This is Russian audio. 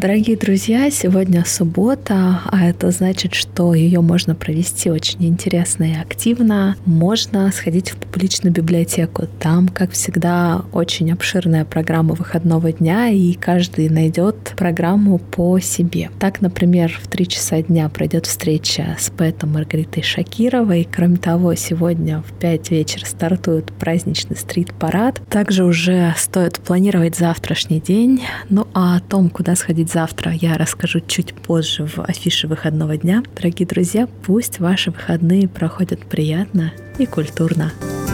Дорогие друзья, сегодня суббота, а это значит, что ее можно провести очень интересно и активно. Можно сходить в публичную библиотеку. Там, как всегда, очень обширная программа выходного дня, и каждый найдет программу по себе. Так, например, в 3 часа дня пройдет встреча с поэтом Маргаритой Шакировой. Кроме того, сегодня в 5 вечера стартует праздничный стрит-парад. Также уже стоит планировать завтрашний день. Ну а о том, куда сходить завтра, я расскажу чуть позже в афише выходного дня. Дорогие друзья, пусть ваши выходные проходят приятно и культурно.